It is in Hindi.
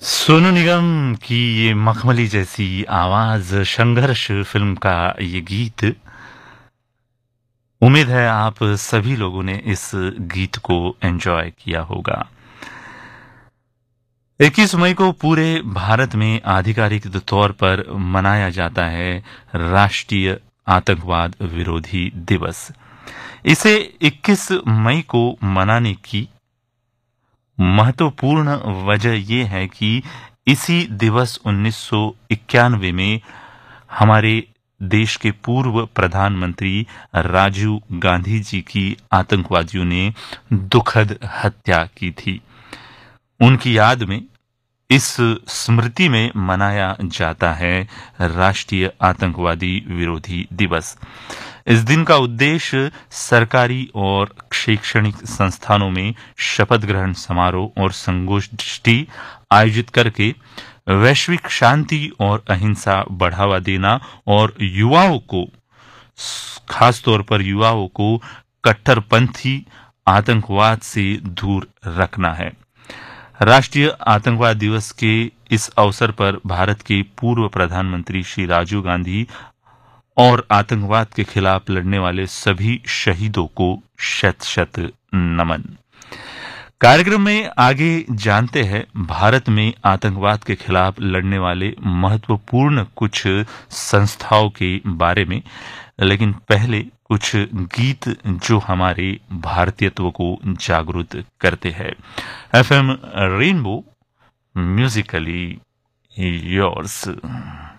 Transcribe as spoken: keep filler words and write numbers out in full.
सोनू निगम की ये मखमली जैसी आवाज, संघर्ष फिल्म का ये गीत। उम्मीद है आप सभी लोगों ने इस गीत को एंजॉय किया होगा। इक्कीस मई को पूरे भारत में आधिकारिक तौर पर मनाया जाता है राष्ट्रीय आतंकवाद विरोधी दिवस। इसे इक्कीस मई को मनाने की महत्वपूर्ण वजह यह है कि इसी दिवस उन्नीस सौ इक्यानवे में हमारे देश के पूर्व प्रधानमंत्री राजीव गांधी जी की आतंकवादियों ने दुखद हत्या की थी। उनकी याद में इस स्मृति में मनाया जाता है राष्ट्रीय आतंकवादी विरोधी दिवस। इस दिन का उद्देश्य सरकारी और शैक्षणिक संस्थानों में शपथ ग्रहण समारोह और संगोष्ठी आयोजित करके वैश्विक शांति और अहिंसा बढ़ावा देना और युवाओं को, खासतौर पर युवाओं को कट्टरपंथी आतंकवाद से दूर रखना है। राष्ट्रीय आतंकवाद दिवस के इस अवसर पर भारत के पूर्व प्रधानमंत्री श्री राजीव गांधी और आतंकवाद के खिलाफ लड़ने वाले सभी शहीदों को शत शत नमन। कार्यक्रम में आगे जानते हैं भारत में आतंकवाद के खिलाफ लड़ने वाले महत्वपूर्ण कुछ संस्थाओं के बारे में, लेकिन पहले कुछ गीत जो हमारे भारतीयत्व को जागरूक करते हैं। FM rainbow, Musically yours.